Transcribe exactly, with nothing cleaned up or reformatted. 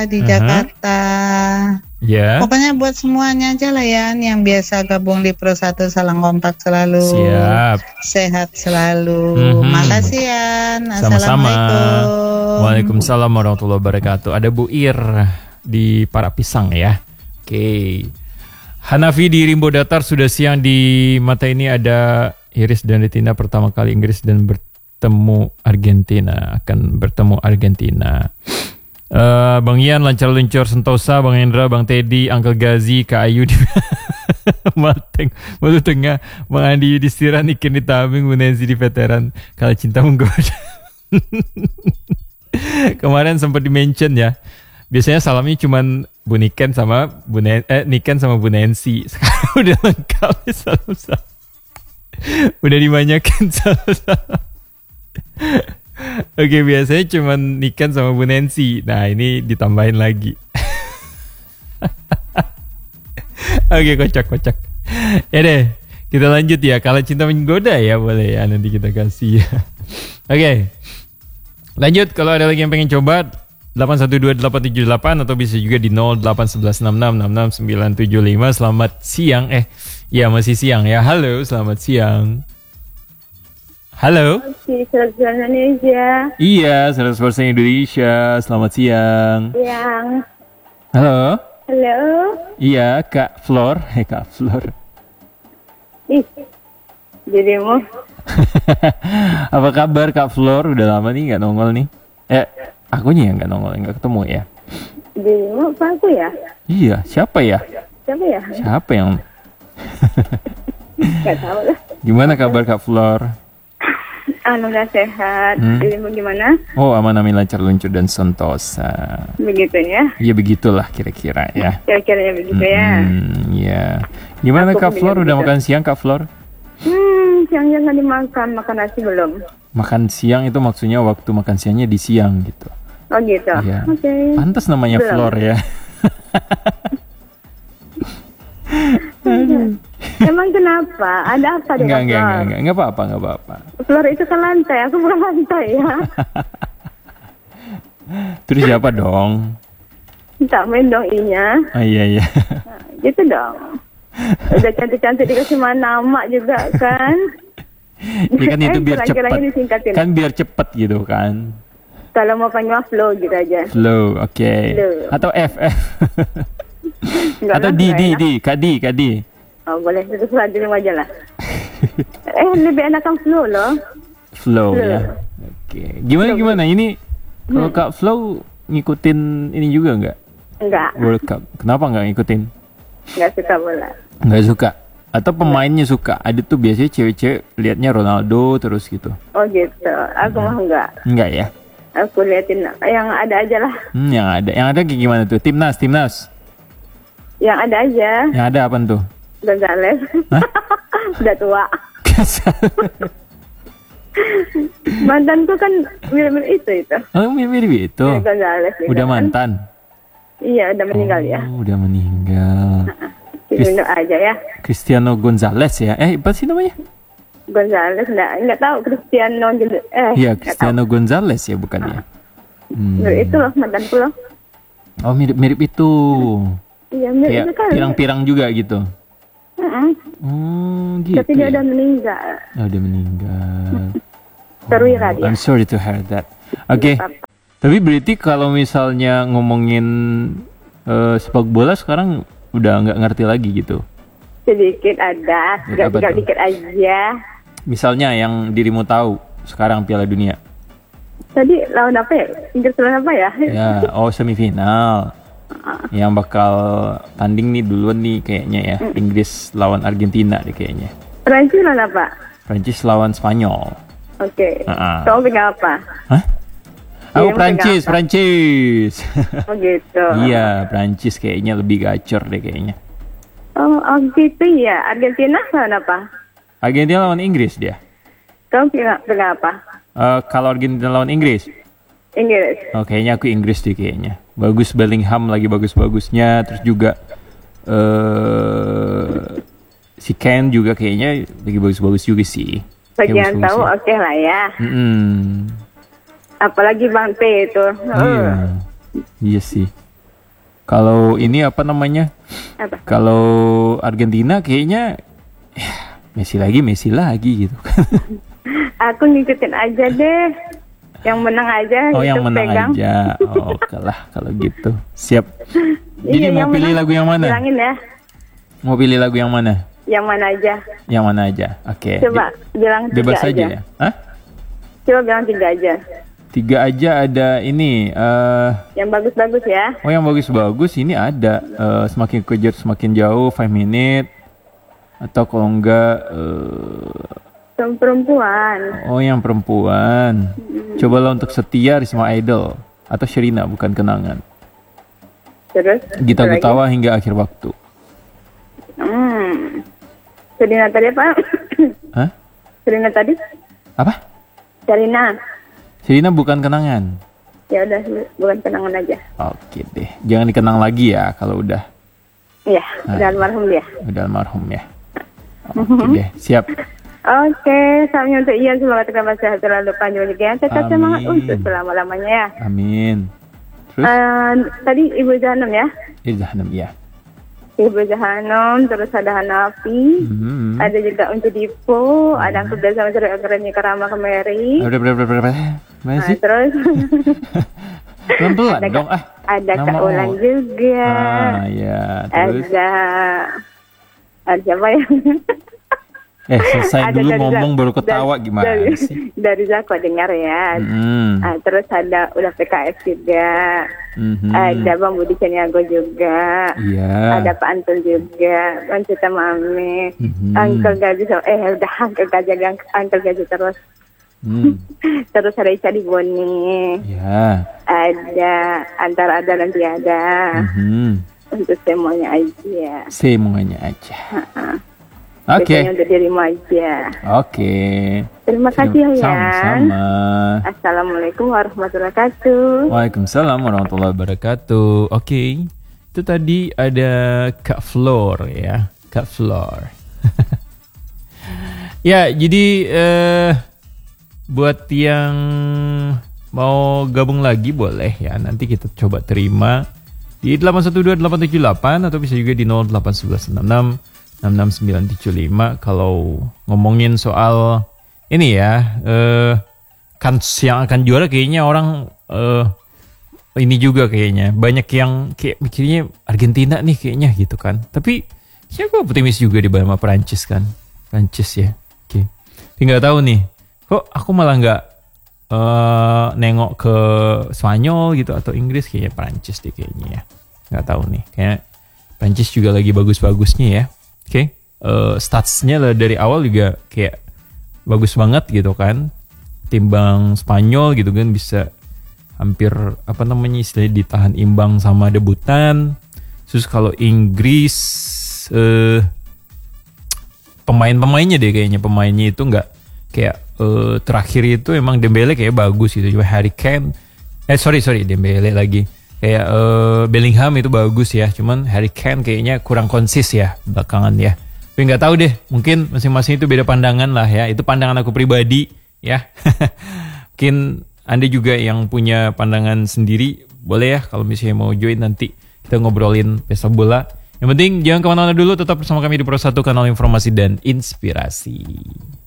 di Aha. Jakarta. Ya. Pokoknya buat semuanya aja lah ya, yang biasa gabung di Pro satu, salam kompak selalu. Siap. Sehat selalu. Mhm. Makasih ya. Sama-sama. Assalamualaikum. Waalaikumsalam warahmatullahi wabarakatuh. Ada Bu Ir di Para Pisang ya. Oke. Hanafi di Rimbo Datar sudah siang. Di mata ini ada Iris dan Retina pertama kali Inggris dan bertemu Argentina. Akan bertemu Argentina. Uh, Bang Ian lancar luncur Sentosa, Bang Hendra, Bang Teddy, Uncle Gazi, Kak Ayu di Mateng, Batu Tengah, Bang Andi Yudhistira, Niken di Tabing, Bu Nancy di Veteran, Kalau Cinta Menggoda. Kemarin sempat di-mention ya. Biasanya salamnya cuman Bu Niken sama Bu Nen- eh, Niken sama Bu Nancy. Sekarang udah lengkap salam-salam. Udah dibanyakin salam-salam. Oke, biasanya cuma Niken sama Bu Nancy. Nah, ini ditambahin lagi. Oke, kocak-kocak. Ya deh, kita lanjut ya. Kalau cinta menggoda ya boleh ya, nanti kita kasih ya. Oke, lanjut. Kalau ada lagi yang pengen coba, delapan satu dua delapan tujuh delapan atau bisa juga di nol delapan satu satu enam enam enam enam sembilan tujuh lima. Selamat siang. Eh, ya masih siang ya. Halo, selamat siang. Halo. Oke, seratus persen Indonesia. Iya, seratus persen Indonesia. Selamat siang. Siang. Halo. Halo. Iya, Kak Flor. Hei, Kak Flor. Ih, dirimu. Apa kabar Kak Flor? Udah lama nih nggak nongol nih. Eh, akunya yang nggak nongol, nggak ketemu ya. Dirimu apa aku ya? Iya, siapa ya? Siapa ya? Siapa yang? Gak tahu lah. Gimana kabar Kak Flor? Alhamdulillah sehat. Hmm. Dirimu gimana? Oh, aman amin lancar luncur dan sentosa. Begitu ya? Iya begitulah kira-kira ya. Kira-kiranya begitu ya. Hmm, iya. Gimana Aku Kak Flor? begitu. Udah makan siang Kak Flor? Hmm, siangnya nggak dimakan, makan nasi belum? Makan siang itu maksudnya waktu makan siangnya di siang gitu. Oh gitu. Iya. Oke. Pantas namanya Belum. Flor ya. Emang kenapa? Ada apa Enggak, dengan enggak, enggak, Flor? enggak, enggak apa-apa, enggak apa-apa. Flor itu kan lantai, aku bukan lantai ya. Terus siapa dong? Tak main dong inya. Ah, iya, iya. Nah, gitu dong. Udah cantik-cantik dikasih nama juga kan. Ya kan itu Eh, biar kira-kiranya cepet. disingkatin. Kan biar cepet gitu kan. Kalau mau panggil flow gitu aja. Flow, oke. Flow. Atau F, F. Enggak Atau lah, D, enggak D, enak. D, Kak D, Kak D. Oh boleh, itu surat diri aja lah. Eh lebih enak kan flow loh. Flow, Flow. ya. Oke. Gimana, Flow. gimana? Ini kalau Hmm. Kak Flow ngikutin ini juga nggak? Enggak, World Cup. Kenapa nggak ngikutin? enggak suka bola. Nggak suka? Atau pemainnya suka? Ada tuh biasanya cewek-cewek liatnya Ronaldo terus gitu. Oh gitu, aku mah enggak. Enggak ya? Aku liatin yang ada aja lah. Hmm, yang ada. Yang ada kayak gimana tuh? Timnas, timnas. Yang ada aja. Yang ada apa tuh? Gonzales. Hah? Udah tua. Mantanku kan mirip-mirip itu itu. Oh, mirip-mirip itu. Mirip Gonzales. gitu Udah kan. mantan? Iya, udah meninggal ya. Oh, udah meninggal. Diundang aja ya. Cristiano Gonzalez ya? Eh, apa sih namanya? Gonzales enggak enggak tahu Cristiano gitu. Eh, Iya, nggak tahu. Cristiano Gonzalez ya bukannya? Hmm. Mirip itu loh mantanku loh. Oh, mirip-mirip itu. Iya, mirip Kayak itu kan. pirang-pirang juga gitu. Heeh. Oh, gitu. Tapi dia ya? udah meninggal. Oh, udah meninggal. Perwira dia. I'm sorry to hear that. Oke. Apa-apa. Tapi berarti kalau misalnya ngomongin eh, sepak bola sekarang udah nggak ngerti lagi gitu. Sedikit ada, Ya, apa tinggal tuh? dikit aja. Misalnya yang dirimu tahu sekarang Piala Dunia. Tadi lawan apa ya? Inggris lawan apa ya? Ya, oh semifinal. Yang bakal tanding nih duluan nih kayaknya ya. Inggris lawan Argentina deh kayaknya. Prancis lawan apa? Prancis lawan Spanyol. Oke. Ah. Kamu pegang apa? Hah? Aku Dirimu Prancis, pegang apa? Prancis. Oh gitu. Iya, Prancis kayaknya lebih gacor deh kayaknya. Oh, oh gitu ya. Argentina lawan apa? Argentina lawan Inggris dia. Kamu pegang, pegang apa? Eh, kalau Argentina lawan Inggris, Inggris. oh, kayaknya aku Inggris deh kayaknya. Bagus Bellingham lagi bagus-bagusnya, terus juga eh si Ken juga kayaknya lagi bagus-bagus juga sih. Kayak Bagian bagus-bagus tahu ya. oke lah ya. Mm-mm. Apalagi Bang P itu. Iya, iya sih. Kalau ini apa namanya? Apa? Kalau Argentina kayaknya ya, Messi lagi, Messi lagi gitu. Aku ngikutin aja deh. Yang menang aja. Oh, yang gitu, menang pegang. aja. Oh, oke lah kalau gitu. Siap. Jadi Iya, mau yang pilih menang, lagu yang mana? bilangin ya. Mau pilih lagu yang mana? Yang mana aja. Yang mana aja? Oke. Coba bilang Be- bebas tiga aja aja. ya. Hah? Coba bilang tiga aja. Tiga aja ada ini. eh Yang bagus-bagus ya. oh, yang bagus-bagus ini ada. eh, semakin kejar semakin jauh. Five minute. Atau kalau enggak. eh Yang perempuan. oh, yang perempuan. Cobalah untuk setia Risma Idol. Atau Sherina bukan kenangan. Terus? Gita apa lagi? Gutawa hingga akhir waktu. Hmm. Serina tadi apa? Hah? Serina tadi? Apa? Serina. Sherina bukan kenangan. Ya udah, bukan kenangan aja. Oke deh. Jangan dikenang lagi ya kalau udah Iya, Ah. udah almarhum dia. udah almarhum ya. Oke deh, siap. Oke, salamnya untuk Ian, semoga terkembang sehat selalu panjang juga. Tetap Amin. semangat untuk selama-lamanya ya. Amin. Terus? Eh, tadi Ibu Zahanum ya. Irzahanam ya. Ibu Zahanum, terus ada Hanafi, Hmm. ada juga Uncu Dipo, ada Angkut Dasa Mencari Akademi Karama Kemeri. Udah berapa berapa berapa? Mana Nah, sih? terus Pelan-pelan ada, dong ah. ada Nama Kak Ulan O. juga. Ah ya, terus Ada ada siapa ya? eh selesai Ada dulu dari ngomong Zak- baru ketawa dari- gimana dari, sih? Dari Zako dengar ya. Hmm. Ah, terus ada udah P K S juga. Mhm. Ada Bang Budi Caniago juga. Iya. Ada Pak Antul juga, Bang Cita Mami, Mhm. Uncle Gaji, so- eh udah Uncle Gaji, Uncle Gaji terus. Hmm. Terus ada Ica di Boni, Ya. ada antara ada dan tiada, Mhm. untuk semuanya aja. Semuanya aja. Oke. Biasanya untuk dirimu aja. Oke. Terima kasih ya. Sama-sama. Assalamualaikum warahmatullahi wabarakatuh. Waalaikumsalam warahmatullahi wabarakatuh. Oke, itu tadi ada Kak Flor ya, Kak Flor. Ya, jadi eh, buat yang mau gabung lagi boleh ya, nanti kita coba terima di delapan satu dua delapan tujuh delapan atau bisa juga di nol delapan satu satu enam enam enam enam sembilan tujuh lima kalau ngomongin soal ini ya. Eh, kan yang akan juara kayaknya orang eh, ini juga kayaknya banyak yang kayak mikirnya Argentina nih kayaknya gitu kan, tapi ya gue optimis juga di sama Perancis kan, Perancis ya. Oke, tapi nggak tahu nih kok aku malah nggak eh, nengok ke Spanyol gitu atau Inggris, kayaknya Perancis deh kayaknya ya, nggak tahu nih, kayak Perancis juga lagi bagus-bagusnya ya. Oke, eh, statsnya lah dari awal juga kayak bagus banget gitu kan, timbang Spanyol gitu kan, bisa hampir apa namanya istilahnya ditahan imbang sama debutan. Terus kalau Inggris eh, pemain-pemainnya deh kayaknya pemainnya itu nggak kayak eh, terakhir itu emang Dembele kayak bagus gitu, cuma Harry Kane eh sorry sorry Dembele lagi kayak eh, Bellingham itu bagus ya, cuman Harry Kane kayaknya kurang konsis ya belakangan ya. Tapi nggak tahu deh, mungkin masing-masing itu beda pandangan lah ya, itu pandangan aku pribadi ya. Mungkin Anda juga yang punya pandangan sendiri, boleh ya kalau misalnya mau join nanti kita ngobrolin pesta bola. Yang penting jangan kemana-mana dulu, tetap bersama kami di Pro satu, kanal informasi dan inspirasi.